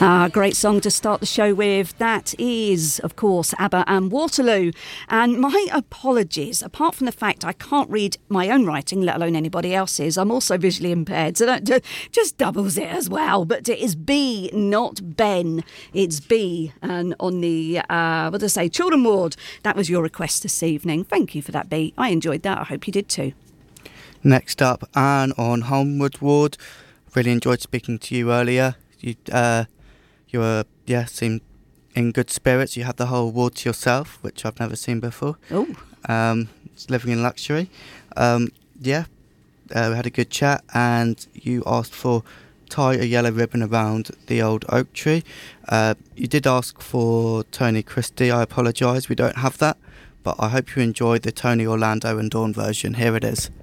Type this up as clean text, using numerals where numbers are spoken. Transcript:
Great song to start the show with. That is, of course, ABBA and Waterloo. And my apologies, apart from the fact I can't read my own writing, let alone anybody else's, I'm also visually impaired, so that just doubles it as well. But it is B, not Ben. It's B. And on the, Children Ward, that was your request this evening. Thank you for that, B. I enjoyed that. I hope you did too. Next up, Anne on Holmwood Ward. Really enjoyed speaking to you earlier. You were, seemed in good spirits. You had the whole ward to yourself, which I've never seen before. Oh. Living in luxury. We had a good chat, and you asked for tie a yellow ribbon around the old oak tree. You did ask for Tony Christie. I apologise, we don't have that, but I hope you enjoy the Tony Orlando and Dawn version. Here it is.